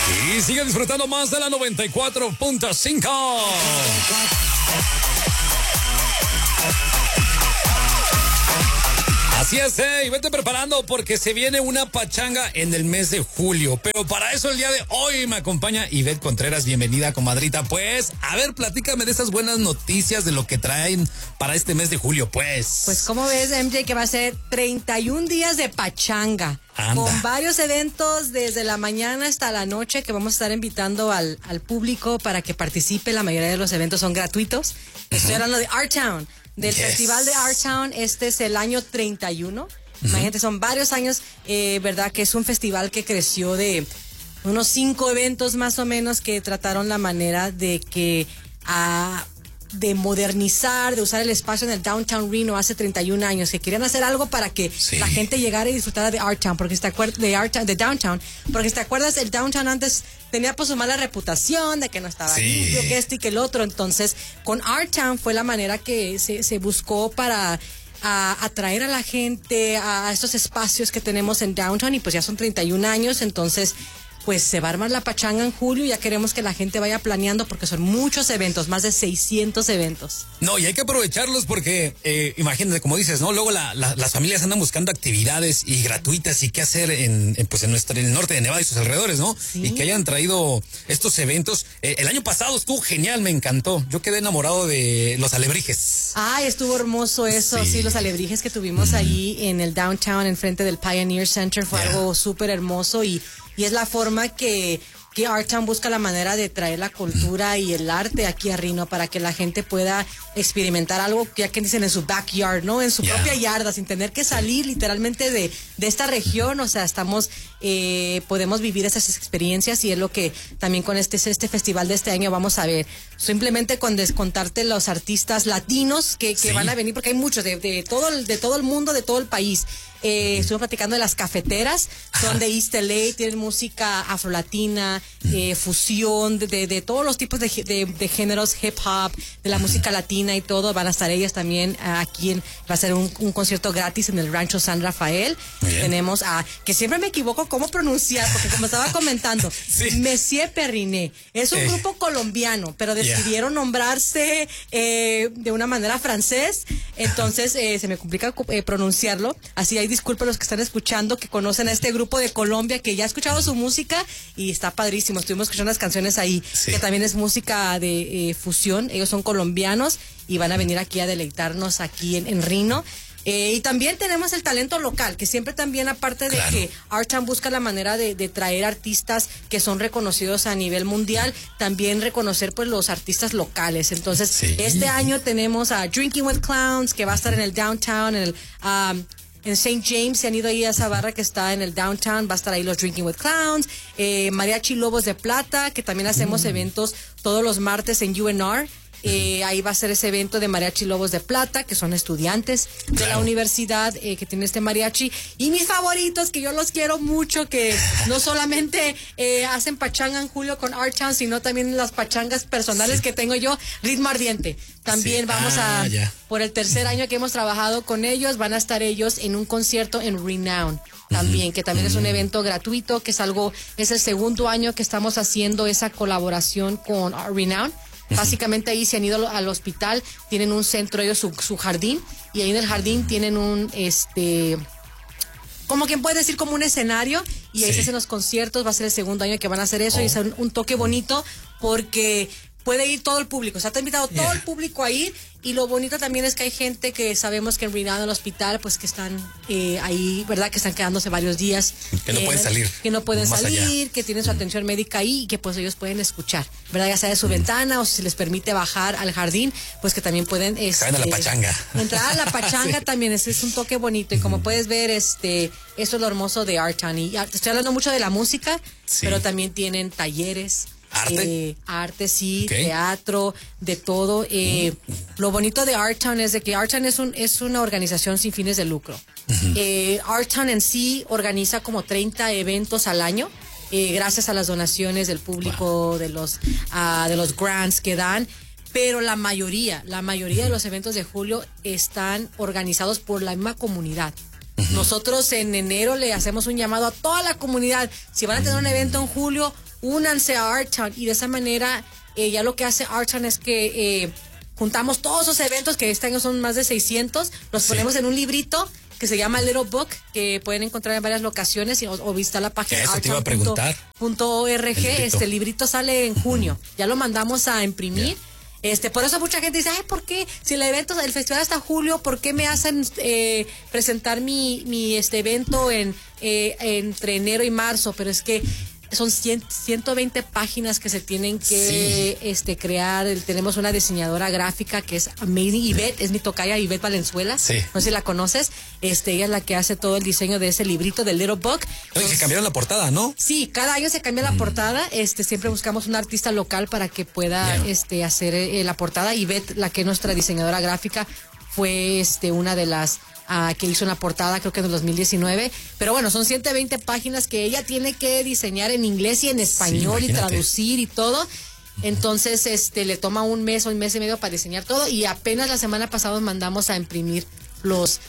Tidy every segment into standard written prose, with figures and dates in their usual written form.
Y sigue disfrutando más de la 94.5. Así es, y vete preparando porque se viene una pachanga en el mes de julio. Pero para eso el día de hoy me acompaña Ivette Contreras. Bienvenida, comadrita. Pues, a ver, platícame de esas buenas noticias de lo que traen para este mes de julio, pues. Pues, ¿cómo ves, MJ, que va a ser 31 días de pachanga? Anda. Con varios eventos desde la mañana hasta la noche que vamos a estar invitando al público para que participe. La mayoría de los eventos son gratuitos. Estoy hablando de Art Town. Del Festival de Art Town, este es el año 31. Imagínate, son varios años, ¿verdad? Que es un festival que creció de unos 5 eventos más o menos que trataron la manera de que de modernizar, de usar el espacio en el Downtown Reno hace 31 años, que querían hacer algo para que la gente llegara y disfrutara de Art Town, porque si te acuerdas de Downtown, porque si te acuerdas, el Downtown antes tenía pues su mala reputación de que no estaba limpio, que este y que el otro. Entonces, con Art Town fue la manera que se buscó para atraer a la gente a estos espacios que tenemos en Downtown, y pues ya son 31 años, entonces pues se va a armar la pachanga en julio. Ya queremos que la gente vaya planeando porque son muchos eventos, más de 600 eventos. No, y hay que aprovecharlos porque, imagínate, como dices, ¿no? Luego las familias andan buscando actividades y gratuitas y qué hacer en el norte de Nevada y sus alrededores, ¿no? Sí. Y que hayan traído estos eventos. El año pasado estuvo genial, me encantó. Yo quedé enamorado de los alebrijes. Ay, estuvo hermoso eso, sí, los alebrijes que tuvimos ahí en el Downtown, enfrente del Pioneer Center, fue algo súper hermoso, y es la forma que Art Town busca la manera de traer la cultura y el arte aquí a Reno para que la gente pueda experimentar algo, ya que dicen, en su backyard, ¿no? En su propia yarda, sin tener que salir literalmente de esta región. O sea, podemos vivir esas experiencias, y es lo que también con este festival de este año vamos a ver. Simplemente con descontarte los artistas latinos que van a venir, porque hay muchos de todo el mundo, de todo el país. Estuve platicando de las cafeteras, son de East LA, tienen música afrolatina, fusión, de todos los tipos de géneros, hip hop, de la música latina y todo. Van a estar ellas también aquí, va a ser un concierto gratis en el Rancho San Rafael. Tenemos que siempre me equivoco cómo pronunciar, porque como estaba comentando, Messier Perriné, es un grupo colombiano, pero decidieron nombrarse de una manera francés, entonces se me complica pronunciarlo, así hay disculpen los que están escuchando, que conocen a este grupo de Colombia, que ya he escuchado su música y está padrísimo. Estuvimos escuchando las canciones ahí, que también es música de fusión. Ellos son colombianos y van a venir aquí a deleitarnos aquí en Reno. Y también tenemos el talento local, que siempre también, aparte de que Art Town busca la manera de traer artistas que son reconocidos a nivel mundial, también reconocer pues los artistas locales. Entonces, este año tenemos a Drinking with Clowns, que va a estar en el Downtown, en St. James. Se han ido ahí a esa barra que está en el Downtown, va a estar ahí los Drinking with Clowns. Mariachi Lobos de Plata, que también hacemos eventos todos los martes en UNR. Ahí va a ser ese evento de Mariachi Lobos de Plata, que son estudiantes de la universidad que tiene este mariachi. Y mis favoritos, que yo los quiero mucho, que no solamente hacen pachanga en julio con Art Town, sino también las pachangas personales que tengo yo, Ritmo Ardiente. También vamos por el tercer año que hemos trabajado con ellos, van a estar ellos en un concierto en Renown también, que también es un evento gratuito, que es el segundo año que estamos haciendo esa colaboración con Renown. Básicamente ahí se han ido al hospital, tienen un centro, ellos su jardín, y ahí en el jardín tienen como quien puede decir, como un escenario, y ahí se hacen los conciertos. Va a ser el segundo año que van a hacer eso, y es un toque bonito porque puede ir todo el público, o sea, te ha invitado todo el público a ir. Y lo bonito también es que hay gente que sabemos que en Reno, en el hospital, pues que están ahí, ¿verdad? Que están quedándose varios días. Que no pueden salir. Que no pueden salir, que tienen su atención médica ahí, y que pues ellos pueden escuchar, ¿verdad? Ya sea de su ventana, o si se les permite bajar al jardín, pues que también pueden a la pachanga. Entrar a la pachanga también, es un toque bonito. Y como puedes ver, eso es lo hermoso de Art Town. Y te estoy hablando mucho de la música, pero también tienen talleres. Arte, teatro, de todo. Lo bonito de Art Town es de que Art Town es una organización sin fines de lucro. Art Town en sí organiza como 30 eventos al año, gracias a las donaciones del público, de los grants que dan. Pero la mayoría de los eventos de julio están organizados por la misma comunidad. Nosotros en enero le hacemos un llamado a toda la comunidad. Si van a tener un evento en julio, únanse a Artown. Y de esa manera, ya lo que hace Artown es que juntamos todos esos eventos, que este año son más de 600, los ponemos en un librito que se llama Little Book, que pueden encontrar en varias locaciones o visitar la página artown.org. Este librito sale en junio. Ya lo mandamos a imprimir. Por eso mucha gente dice, ay, ¿por qué? Si el festival hasta julio, ¿por qué me hacen presentar mi evento entre enero y marzo? Pero es que son 120 páginas que se tienen que crear. Tenemos una diseñadora gráfica que es amazing, Ivette, es mi tocaya, Ivette Valenzuela. Sí. No sé si la conoces. Ella es la que hace todo el diseño de ese librito del Little Book. Oye, que cambiaron la portada, ¿no? Sí, cada año se cambia la portada. Siempre buscamos un artista local para que pueda hacer la portada. Ivette, la que es nuestra diseñadora gráfica, fue una de las que hizo una portada, creo que en el 2019. Pero bueno, son 120 páginas que ella tiene que diseñar en inglés y en español y traducir y todo. Entonces, le toma un mes o un mes y medio para diseñar todo. Y apenas la semana pasada mandamos a imprimir los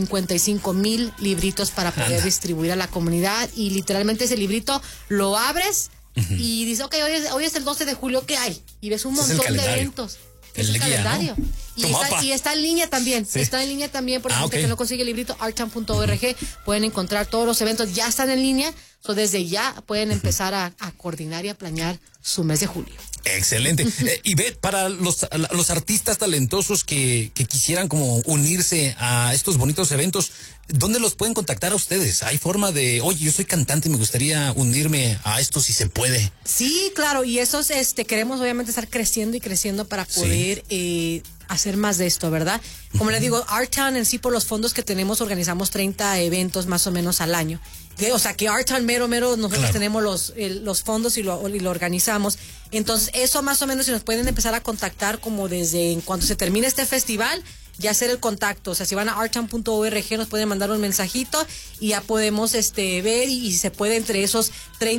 55,000 libritos para poder distribuir a la comunidad. Y literalmente ese librito lo abres y dices, ok, hoy es el 12 de julio, ¿qué hay? Y ves un montón de eventos. El calendario. ¿No? Y está en línea también. Sí. Está en línea también, por gente que no consigue el librito, artown.org. Pueden encontrar todos los eventos, ya están en línea. Desde ya pueden empezar a coordinar y a planear su mes de julio. Excelente. Ivette, para los artistas talentosos que quisieran como unirse a estos bonitos eventos, ¿dónde los pueden contactar a ustedes? ¿Hay forma de, oye, yo soy cantante y me gustaría unirme a esto si se puede? Sí, claro, y esos queremos obviamente estar creciendo y creciendo para poder hacer más de esto, ¿verdad? Como les digo, Artown en sí, por los fondos que tenemos, organizamos 30 eventos más o menos al año. O sea, que Artown mero, nosotros tenemos los fondos y lo organizamos. Entonces, eso más o menos, si nos pueden empezar a contactar como desde en cuanto se termine este festival, ya hacer el contacto. O sea, si van a artown.org nos pueden mandar un mensajito y ya podemos ver y se puede entre esos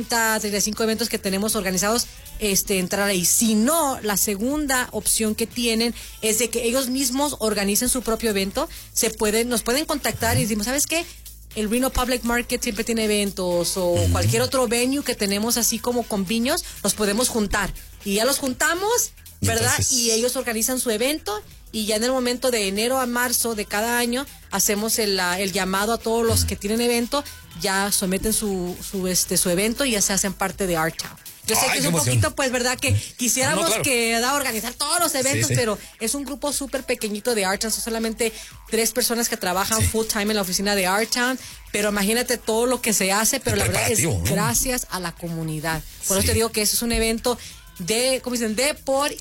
35 eventos que tenemos organizados entrar ahí. Si no, la segunda opción que tienen es de que ellos mismos organicen su propio evento. Nos pueden contactar y decimos, ¿sabes qué? El Reno Public Market siempre tiene eventos o cualquier otro venue que tenemos así como con viños, los podemos juntar. Y ya los juntamos, ¿verdad? Entonces, y ellos organizan su evento y ya en el momento de enero a marzo de cada año hacemos el llamado a todos los que tienen evento, ya someten su evento y ya se hacen parte de Artown. Yo sé que es un poquito, pues, ¿verdad? Que quisiéramos organizar todos los eventos, pero es un grupo súper pequeñito de Artown. Son solamente 3 personas que trabajan full time en la oficina de Artown. Pero imagínate todo lo que se hace, pero la verdad es gracias a la comunidad. Por eso te digo que eso es un evento ¿cómo dicen? De por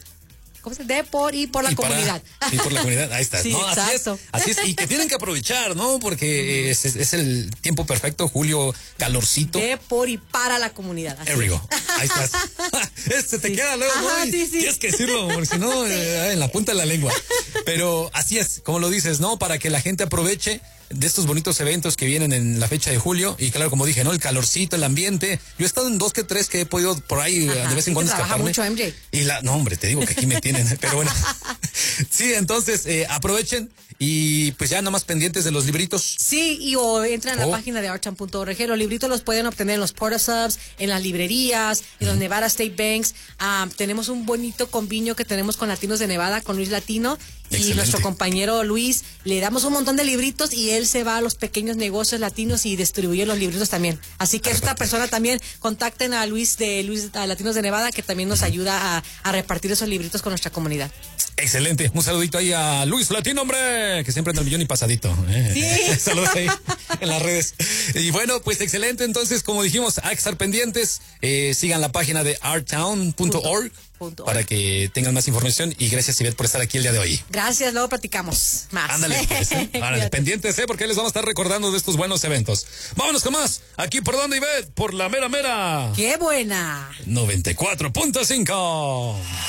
y por la comunidad. Y por la comunidad, ahí está. Sí, ¿no? exacto. Así es, y que tienen que aprovechar, ¿no? Porque es el tiempo perfecto, julio, calorcito. De por y para la comunidad. There we go. Ahí estás. Te queda luego, ¿no? Tienes que decirlo, porque si no, en la punta de la lengua. Pero así es, como lo dices, ¿no? Para que la gente aproveche de estos bonitos eventos que vienen en la fecha de julio. Y claro, como dije, ¿no? El calorcito, el ambiente. Yo he estado en 2 que 3 que he podido por ahí de vez en cuando escaparme. Mucho, MJ. Y no, hombre, te digo que aquí me tienen. Pero bueno. Sí, entonces aprovechen y pues ya nomás pendientes de los libritos. Sí, o entran a la página de artown.org. Los libritos los pueden obtener en los Portasubs, en las librerías, en los Nevada State Banks. Tenemos un bonito convenio que tenemos con Latinos de Nevada, con Luis Latino. Y nuestro compañero Luis, le damos un montón de libritos y él se va a los pequeños negocios latinos y distribuye los libritos también. Así que esta persona también, contacten a Luis a Latinos de Nevada, que también nos ayuda a repartir esos libritos con nuestra comunidad. Excelente. Un saludito ahí a Luis Latino, hombre, que siempre anda el millón y pasadito. Sí. Saludos ahí en las redes. Y bueno, pues excelente. Entonces, como dijimos, hay que estar pendientes. Sigan la página de artown.org para que tengan más información. Y gracias, Ivette, por estar aquí el día de hoy. Gracias, luego platicamos más. Ándale, pues, Ándale, pendientes, porque les vamos a estar recordando de estos buenos eventos. Vámonos con más. Aquí por donde, Ivette, por la mera. ¡Qué buena! 94.5.